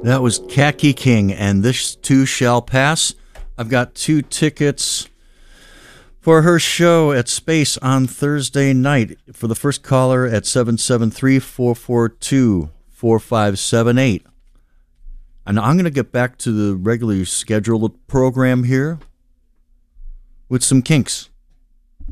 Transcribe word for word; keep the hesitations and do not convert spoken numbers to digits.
That was Khaki King, and This Too Shall Pass. I've got two tickets for her show at Space on Thursday night. For the first caller at seven seven three, four four two, four five seven eight. And I'm going to get back to the regularly scheduled program here with some kinks.